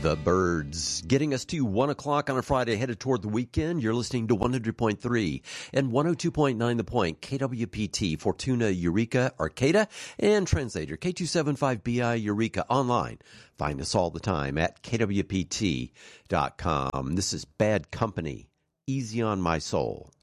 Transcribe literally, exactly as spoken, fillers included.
The Birds, getting us to one o'clock on a Friday, headed toward the weekend. You're listening to one hundred point three and one oh two point nine The Point, K W P T, Fortuna, Eureka, Arcata, and translator K two seventy-five B I Eureka online. Find us all the time at K W P T dot com. This is Bad Company, Easy on My Soul.